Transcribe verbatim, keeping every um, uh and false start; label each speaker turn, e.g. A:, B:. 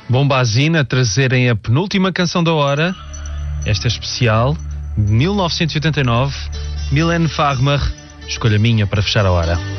A: Bombazina trazerem a penúltima canção da hora, esta é especial, de mil novecentos e oitenta e nove, Mylène Farmer, escolha minha para fechar a hora.